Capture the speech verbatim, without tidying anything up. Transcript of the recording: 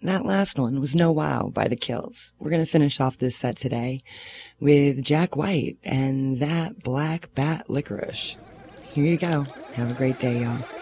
that last one was No Wow by The Kills. We're going to finish off this set today with Jack White and That Black Bat Licorice. Here you go. Have a great day, y'all.